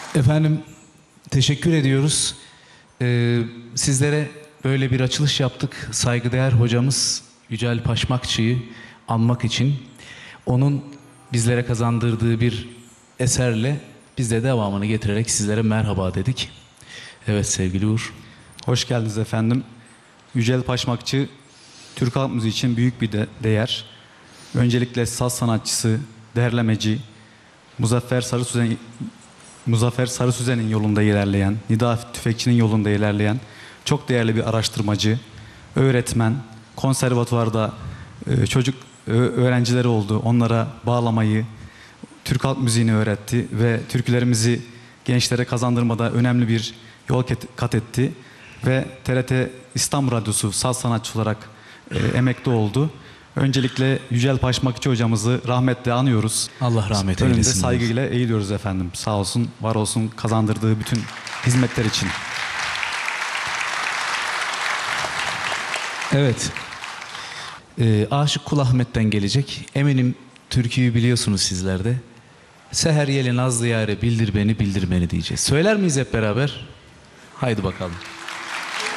Efendim, teşekkür ediyoruz. Sizlere böyle bir açılış yaptık. Saygıdeğer hocamız Yücel Paşmakçı'yı anmak için. Onun bizlere kazandırdığı bir eserle biz de devamını getirerek sizlere merhaba dedik. Evet sevgili Uğur. Hoş geldiniz efendim. Yücel Paşmakçı, Türk halk müziği için büyük bir değer. Öncelikle saz sanatçısı, derlemeci, Muzaffer Sarısüzen'in yolunda ilerleyen, Nida Tüfekçi'nin yolunda ilerleyen çok değerli bir araştırmacı, öğretmen, konservatuvarda çocuk öğrencileri oldu. Onlara bağlamayı, Türk halk müziğini öğretti ve türkülerimizi gençlere kazandırmada önemli bir yol kat etti. Ve TRT İstanbul Radyosu saz sanatçı olarak emekli oldu. Öncelikle Yücel Paşmakçı hocamızı rahmetle anıyoruz. Allah rahmet Önünde eylesin. saygıyla eğiliyoruz efendim. Sağ olsun, var olsun kazandırdığı bütün hizmetler için. Evet. Aşık Kul Ahmet'ten gelecek. Eminim türküyü biliyorsunuz sizler de. Seher yeli nazlı yâre bildir beni diyeceğiz. Söyler miyiz hep beraber? Haydi bakalım.